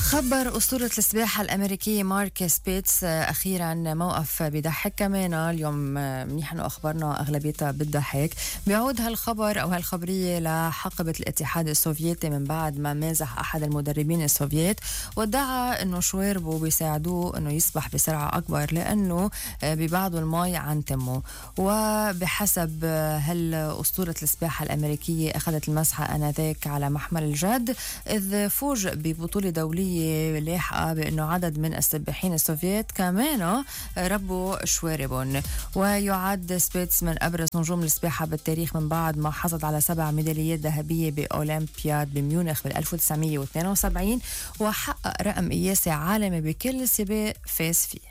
خبر أسطورة السباحة الأمريكية مارك سبيتس أخيرا موقف بضحك كمان اليوم. منيح إنه أخبارنا أغلبيتها بتضحك. بيعود هالخبر أو هالخبرية لحقبة الاتحاد السوفيتي من بعد ما مازح أحد المدربين السوفييت وادعى إنه شواربه بيساعدوه إنه يسبح بسرعة أكبر لأنه ببعضوا المي عن تمه. وبحسب هالأسطورة السباحة الأمريكية أخذت المسحة آنذاك على محمل الجد، إذ فوجئ ببطولة دولية لاحقة بأنه عدد من السباحين السوفييت كمان ربوا شواربهم. ويعد سبيتس من أبرز نجوم السباحة بالتاريخ من بعد ما حصد على 7 ميداليات ذهبية بأولمبياد بميونخ بال 1972 وحقق رقم قياسي عالمي بكل سباق فاز فيه.